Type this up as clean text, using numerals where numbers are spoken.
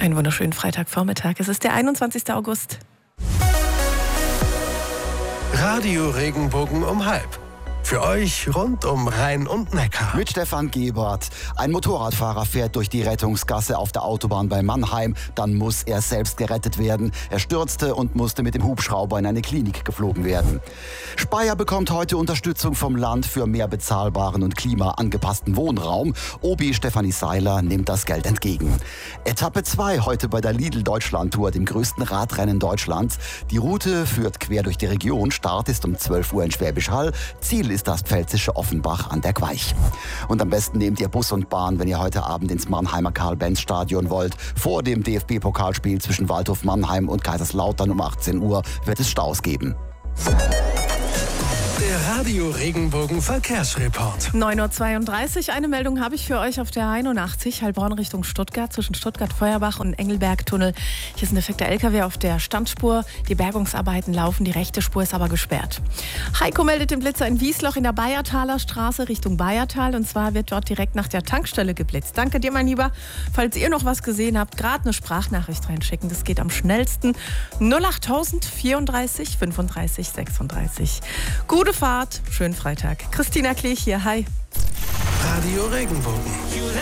Einen wunderschönen Freitagvormittag. Es ist der 21. August. Radio Regenbogen um 12. Für euch rund um Rhein und Neckar. Mit Stefan Gebert. Ein Motorradfahrer fährt durch die Rettungsgasse auf der Autobahn bei Mannheim. Dann muss er selbst gerettet werden. Er stürzte und musste mit dem Hubschrauber in eine Klinik geflogen werden. Speyer bekommt heute Unterstützung vom Land für mehr bezahlbaren und klimaangepassten Wohnraum. Obi Stefanie Seiler nimmt das Geld entgegen. Etappe 2 heute bei der Lidl-Deutschland-Tour, dem größten Radrennen Deutschlands. Die Route führt quer durch die Region. Start ist um 12 Uhr in Schwäbisch Hall. Ziel ist das pfälzische Offenbach an der Queich. Und am besten nehmt ihr Bus und Bahn, wenn ihr heute Abend ins Mannheimer Karl-Benz-Stadion wollt. Vor dem DFB-Pokalspiel zwischen Waldhof Mannheim und Kaiserslautern um 18 Uhr wird es Staus geben. Der Radio Regenbogen Verkehrsreport. 9.32 Uhr. Eine Meldung habe ich für euch auf der 81 Heilbronn Richtung Stuttgart, zwischen Stuttgart-Feuerbach und Engelberg-Tunnel. Hier ist ein defekter LKW auf der Standspur. Die Bergungsarbeiten laufen, die rechte Spur ist aber gesperrt. Heiko meldet den Blitzer in Wiesloch in der Bayertaler Straße Richtung Bayertal. Und zwar wird dort direkt nach der Tankstelle geblitzt. Danke dir, mein Lieber. Falls ihr noch was gesehen habt, gerade eine Sprachnachricht reinschicken. Das geht am schnellsten. 08000 34 35 36. Gute Fahrt, schönen Freitag. Christina Klich hier, hi. Radio Regenbogen.